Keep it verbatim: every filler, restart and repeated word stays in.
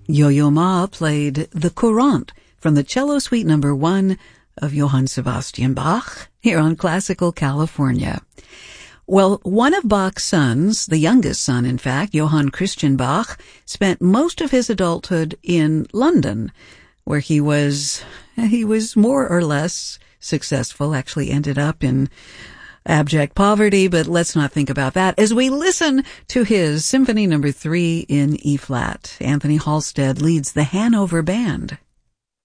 Yo-Yo Ma played the Courante from the Cello Suite Number One of Johann Sebastian Bach here on Classical California. Well, one of Bach's sons, the youngest son in fact, Johann Christian Bach, spent most of his adulthood in London, where he was, he was more or less successful, actually ended up in abject poverty, but let's not think about that as we listen to his Symphony Number Three in E-flat. Anthony Halstead leads the Hanover Band.